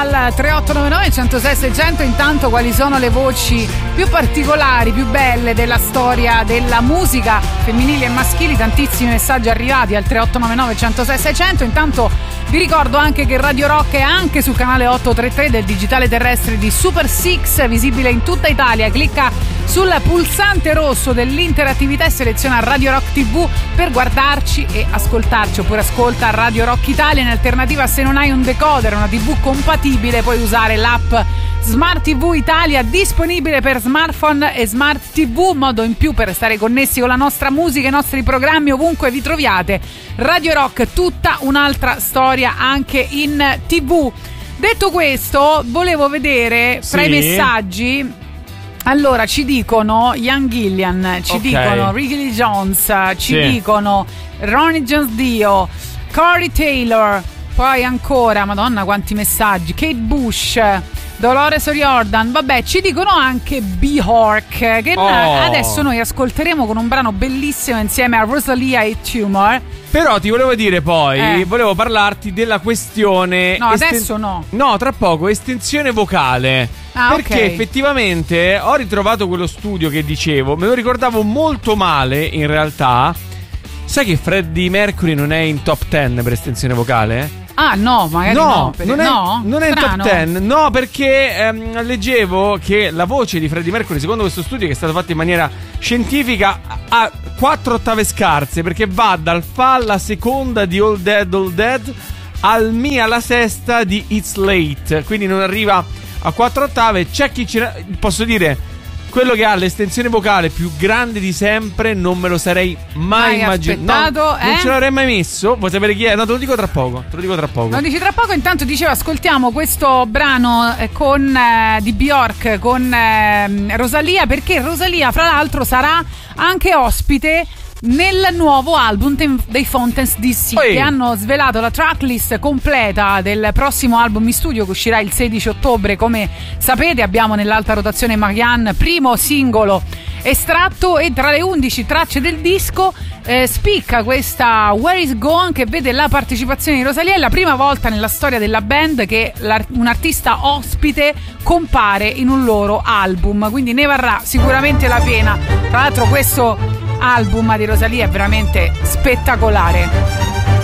al 3899 106 600. Intanto quali sono le voci più particolari, più belle della storia della musica femminili e maschili? Tantissimi messaggi arrivati al 3899 106 600. Intanto vi ricordo anche che Radio Rock è anche sul canale 833 del digitale terrestre di Super 6, visibile in tutta Italia. Clicca sul pulsante rosso dell'interattività e seleziona Radio Rock TV per guardarci e ascoltarci, oppure ascolta Radio Rock Italia. In alternativa, se non hai un decoder, una TV compatibile, puoi usare l'app Smart TV Italia, disponibile per smartphone e smart TV, modo in più per stare connessi con la nostra musica e i nostri programmi ovunque vi troviate. Radio Rock, tutta un'altra storia anche in TV. Detto questo, volevo vedere fra i messaggi. Allora, ci dicono Ian Gillian, ci dicono Ricky Lee Jones, ci dicono Ronnie Jones Dio, Corey Taylor, poi ancora, madonna quanti messaggi, Kate Bush, Dolores O'Riordan, vabbè, ci dicono anche Bjork, che adesso noi ascolteremo con un brano bellissimo insieme a Rosalia e Tumor. Però ti volevo dire poi, volevo parlarti della questione... No, adesso no. No, tra poco, estensione vocale. Perché effettivamente ho ritrovato quello studio che dicevo, me lo ricordavo molto male in realtà. Sai che Freddie Mercury non è in top 10 per estensione vocale? Ah no, magari non è in top 10. No, perché leggevo che la voce di Freddie Mercury, secondo questo studio che è stato fatto in maniera scientifica, ha 4 ottave scarse, perché va dal fa alla seconda di All Dead al mi alla sesta di It's Late, quindi non arriva a 4 ottave. C'è chi posso dire, quello che ha l'estensione vocale più grande di sempre non me lo sarei mai immaginato. Non ce l'avrei mai messo. Vuoi sapere chi è? No, te lo dico tra poco. Lo dici tra poco. Intanto dicevo, ascoltiamo questo brano di Bjork con Rosalia, perché Rosalia fra l'altro sarà anche ospite nel nuovo album dei Fountains DC, che hanno svelato la tracklist completa del prossimo album in studio che uscirà il 16 ottobre. Come sapete, abbiamo nell'alta rotazione Marianne, primo singolo estratto, e tra le 11 tracce del disco spicca questa Where Is Gone, che vede la partecipazione di Rosalia. È la prima volta nella storia della band che un artista ospite compare in un loro album, quindi ne varrà sicuramente la pena. Tra l'altro questo album di Rosalia è veramente spettacolare.